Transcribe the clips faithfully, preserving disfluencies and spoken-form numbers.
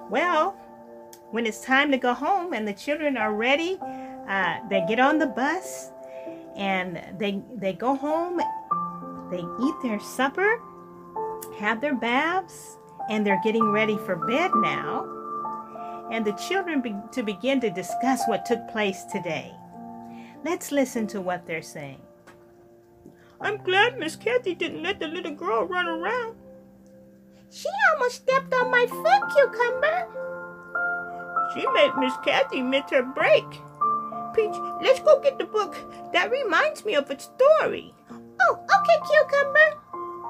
Well, when it's time to go home and the children are ready, uh, they get on the bus and they they go home, they eat their supper, have their baths, and they're getting ready for bed now. And the children be, to begin to discuss what took place today. Let's listen to what they're saying. I'm glad Miss Kathy didn't let the little girl run around. She almost stepped on my foot, Cucumber. She made Miss Kathy miss her break. Peach, let's go get the book. That reminds me of a story. Oh, okay, Cucumber.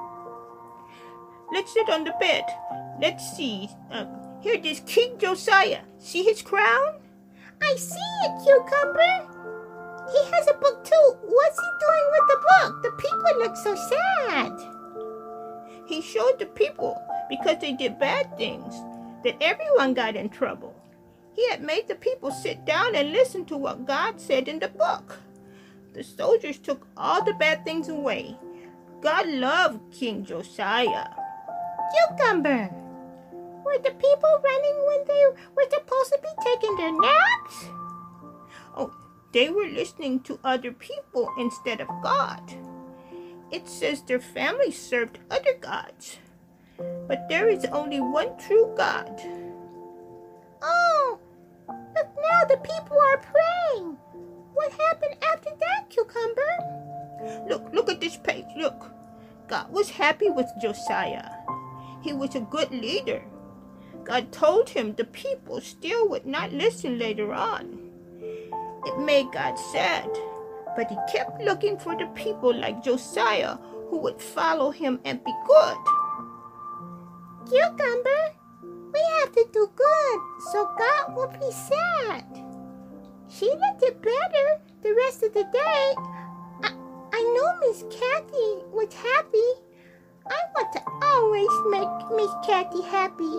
Let's sit on the bed. Let's see. Uh, here it is, King Josiah. See his crown? I see it, Cucumber. He has a book too. What's he doing with the book? The people look so sad. He showed the people, because they did bad things, that everyone got in trouble. He had made the people sit down and listen to what God said in the book. The soldiers took all the bad things away. God loved King Josiah. Cucumber, were the people running when they were supposed to be taking their naps? Oh, they were listening to other people instead of God. It says their families served other gods. But there is only one true God. Oh, look now, the people are praying. What happened after that, Cucumber? Look, look at this page, look. God was happy with Josiah. He was a good leader. God told him the people still would not listen later on. It made God sad, but he kept looking for the people like Josiah who would follow him and be good. Cucumber, we have to do good so God will be sad. Sheila did better the rest of the day. I, I know Miss Kathy was happy. I want to always make Miss Kathy happy.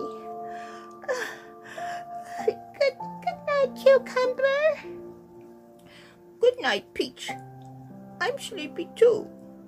Good, good night, Cucumber. Good night, Peach. I'm sleepy too.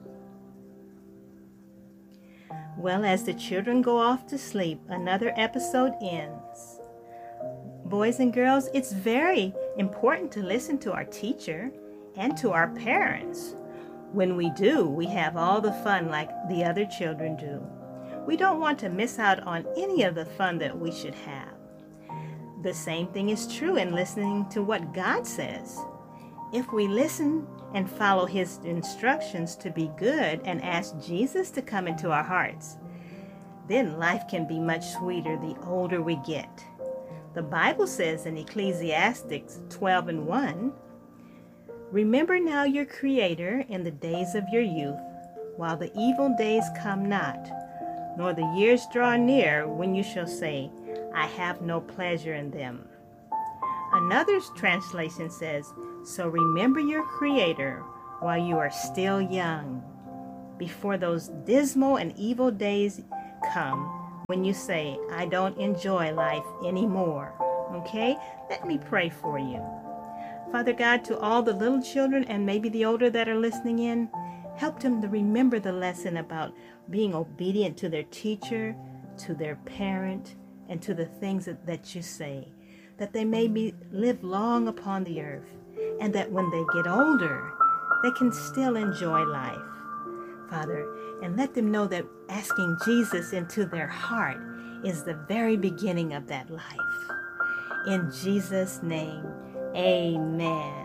Well, as the children go off to sleep, another episode ends. Boys and girls, it's very important to listen to our teacher and to our parents. When we do, we have all the fun like the other children do. We don't want to miss out on any of the fun that we should have. The same thing is true in listening to what God says. If we listen and follow his instructions to be good and ask Jesus to come into our hearts, then life can be much sweeter the older we get. The Bible says in Ecclesiastes twelve and one, remember now your Creator in the days of your youth, while the evil days come not, nor the years draw near when you shall say, I have no pleasure in them. Another translation says, so remember your Creator while you are still young, before those dismal and evil days come when you say, I don't enjoy life anymore. Okay? Let me pray for you. Father God, to all the little children and maybe the older that are listening in, help them to remember the lesson about being obedient to their teacher, to their parent, and to the things that, that you say, that they may be, live long upon the earth, and that when they get older, they can still enjoy life. Father, and let them know that asking Jesus into their heart is the very beginning of that life. In Jesus' name, amen.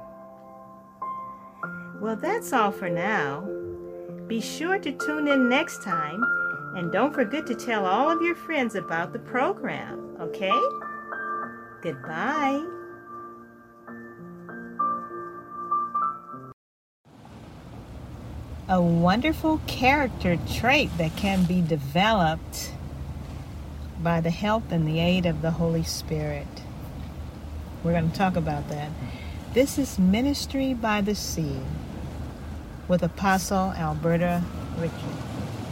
Well, that's all for now. Be sure to tune in next time, and don't forget to tell all of your friends about the program, okay? Goodbye. A wonderful character trait that can be developed by the help and the aid of the Holy Spirit. We're going to talk about that. This is Ministry by the Sea with Apostle Alberta Ritchie.